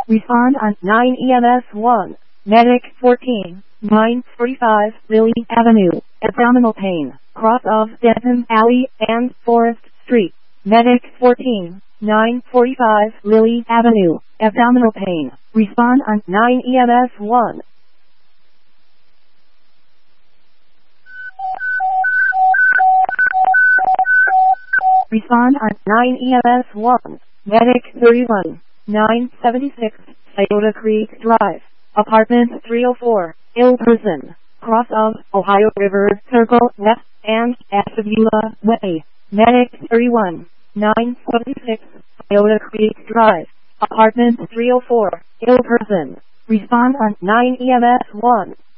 Respond on 9 EMS 1. Medic 14, 945 Lily Avenue, abdominal pain, cross of Denton Alley and Forest Street. Medic 14, 945 Lily Avenue, abdominal pain. Respond on 9 EMS 1. Respond on 9 EMS 1. Medic 31, 976 Scioto Creek Drive, apartment 304, ill person, cross of Ohio River Circle West and Ashtabula Way. Medic 31, 976 Scioto Creek Drive, apartment 304, ill person. Respond on 9 EMS 1.